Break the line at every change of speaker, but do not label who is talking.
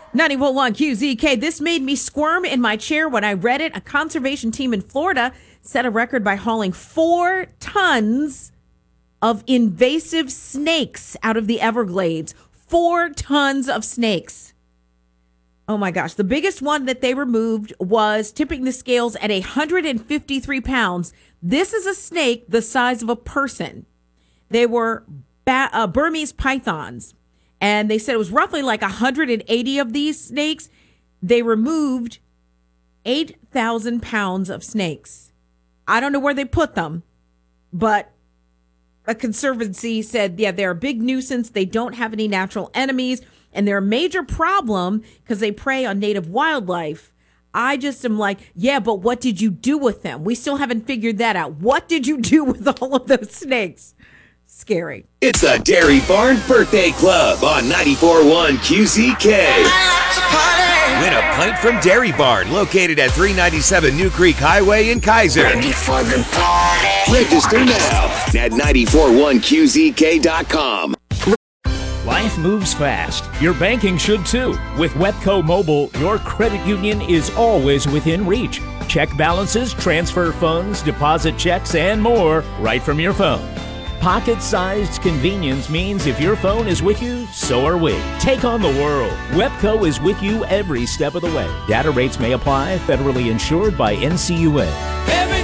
91.1 QZK. This made me squirm in my chair when I read it. A conservation team in Florida set a record by hauling 4 tons of invasive snakes out of the Everglades. 4 tons of snakes. Oh my gosh. The biggest one that they removed was tipping the scales at 153 pounds. This is a snake the size of a person. They were Burmese pythons. And they said it was roughly like 180 of these snakes. They removed 8,000 pounds of snakes. I don't know where they put them, but a conservancy said, yeah, they're a big nuisance. They don't have any natural enemies, and they're a major problem because they prey on native wildlife. I just am like, yeah, but what did you do with them? We still haven't figured that out. What did you do with all of those snakes? Scary.
It's the Dairy Barn Birthday Club on 94.1 QZK. Win a pint from Dairy Barn, located at 397 New Creek Highway in Kaiser. Ready for the party. Register now at 941QZK.com.
Life moves fast. Your banking should too. With Webco Mobile, your credit union is always within reach. Check balances, transfer funds, deposit checks, and more right from your phone. Pocket-sized convenience means if your phone is with you, so are we. Take on the world. Webco is with you every step of the way. Data rates may apply. Federally insured by NCUA.